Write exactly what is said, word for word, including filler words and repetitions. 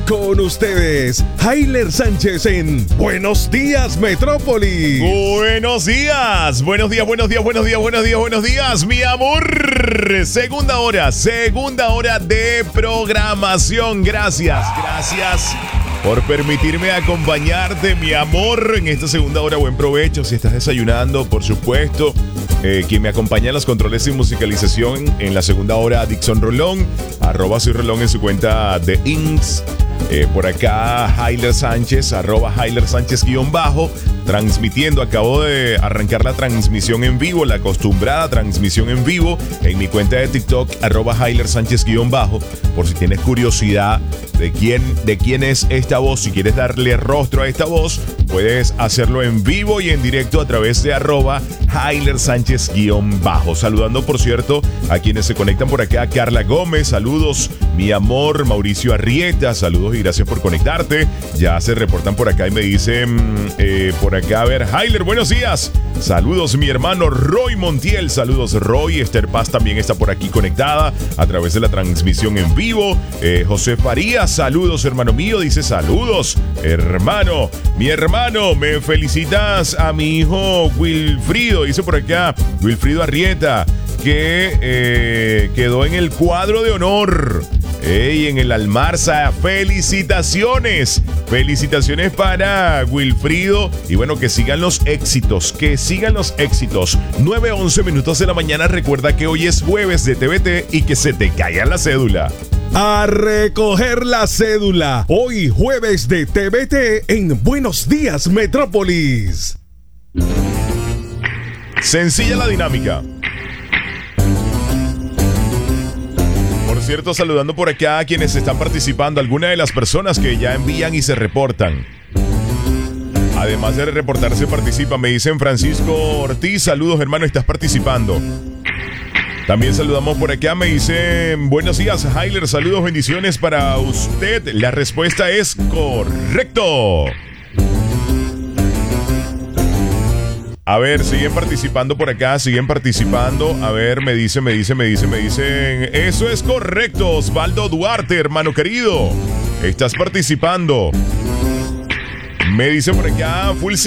Con ustedes, Hayler Sánchez en Buenos Días Metrópolis. Buenos días, buenos días, buenos días, buenos días, buenos días, buenos días, mi amor. Segunda hora, segunda hora de programación. Gracias, gracias por permitirme acompañarte, mi amor, en esta segunda hora. Buen provecho si estás desayunando, por supuesto. Eh, quien me acompaña en los controles y musicalización en la segunda hora, Dixon Rolón, arroba soy Rolón en su cuenta de Inks. Eh, por acá, Hayler Sánchez, arroba Hayler Sánchez guión bajo, transmitiendo. Acabo de arrancar la transmisión en vivo, la acostumbrada transmisión en vivo en mi cuenta de TikTok, arroba Hayler Sánchez guión bajo, por si tienes curiosidad de quién, de quién es esta voz. Si quieres darle rostro a esta voz, puedes hacerlo en vivo y en directo a través de arroba Hayler Sánchez guión bajo. Saludando, por cierto, a quienes se conectan por acá. Carla Gómez, saludos, mi amor. Mauricio Arrieta, saludos y gracias por conectarte. Ya se reportan por acá y me dicen eh, por acá, a ver, Hayler, buenos días. Saludos, mi hermano Roy Montiel. Saludos, Roy. Esther Paz también está por aquí conectada a través de la transmisión en vivo. Eh, José Farías, saludos, hermano mío. Dice, saludos, hermano. Mi hermano, me felicitas a mi hijo Wilfrido. Dice por acá, Wilfrido Arrieta, que eh, quedó en el cuadro de honor. Ey, en el Almarza, felicitaciones, felicitaciones para Wilfrido y bueno, que sigan los éxitos, que sigan los éxitos. nueve once minutos de la mañana, recuerda que hoy es jueves de T V T y que se te caiga la cédula. A recoger la cédula, hoy jueves de T V T en Buenos Días Metrópolis. Sencilla la dinámica. Por cierto, saludando por acá a quienes están participando, algunas de las personas que ya envían y se reportan. Además de reportarse, participa. Me dicen Francisco Ortiz, saludos, hermano, estás participando. También saludamos por acá, me dicen buenos días, Hayler, saludos, bendiciones para usted. La respuesta es correcto. A ver, siguen participando por acá, siguen participando. A ver, me dicen, me dicen, me dicen, me dicen. Eso es correcto, Osvaldo Duarte, hermano querido. Estás participando. Me dicen por acá, full